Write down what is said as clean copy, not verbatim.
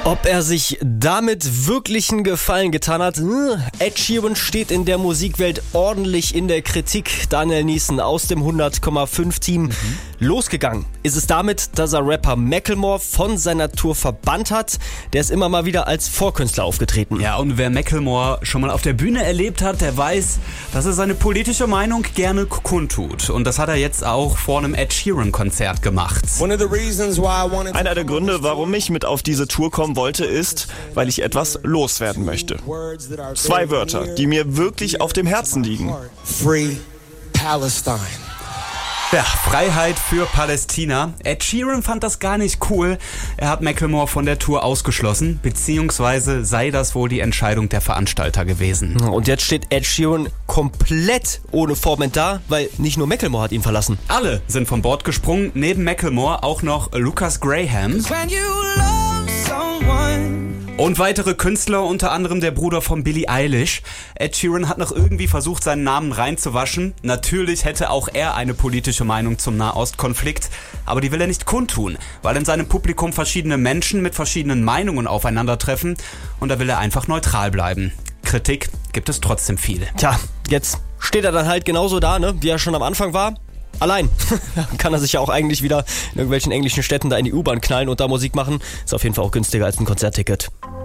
Ob er sich damit wirklichen Gefallen getan hat? Ed Sheeran steht in der Musikwelt ordentlich in der Kritik. Daniel Neeson aus dem 100,5-Team. Losgegangen ist es damit, dass er Rapper Macklemore von seiner Tour verbannt hat. Der ist immer mal wieder als Vorkünstler aufgetreten. Ja, und wer Macklemore schon mal auf der Bühne erlebt hat, der weiß, dass er seine politische Meinung gerne kundtut. Und das hat er jetzt auch vor einem Ed Sheeran-Konzert gemacht. Einer der Gründe, warum ich mit auf diese Tour kommen wollte, ist, weil ich etwas loswerden möchte. 2 Wörter, die mir wirklich auf dem Herzen liegen. Free Palestine. Ja, Freiheit für Palästina. Ed Sheeran fand das gar nicht cool. Er hat Macklemore von der Tour ausgeschlossen, beziehungsweise sei das wohl die Entscheidung der Veranstalter gewesen. Und jetzt steht Ed Sheeran komplett ohne Vorband da, weil nicht nur Macklemore hat ihn verlassen. Alle sind von Bord gesprungen, neben Macklemore auch noch Lucas Graham. Und weitere Künstler, unter anderem der Bruder von Billie Eilish. Ed Sheeran hat noch irgendwie versucht, seinen Namen reinzuwaschen. Natürlich hätte auch er eine politische Meinung zum Nahostkonflikt, aber die will er nicht kundtun, weil in seinem Publikum verschiedene Menschen mit verschiedenen Meinungen aufeinandertreffen und da will er einfach neutral bleiben. Kritik gibt es trotzdem viel. Tja, jetzt steht er dann halt genauso da, ne, wie er schon am Anfang war. Allein. Kann er sich ja auch eigentlich wieder in irgendwelchen englischen Städten da in die U-Bahn knallen und da Musik machen. Ist auf jeden Fall auch günstiger als ein Konzertticket.